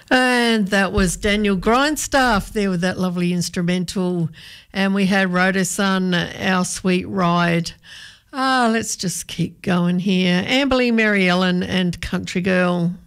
And that was Daniel Grindstaff there with that lovely instrumental. And we had Rotosun, Our Sweet Ride. Let's just keep going here. Amberly, Mary Ellen and Country Girl.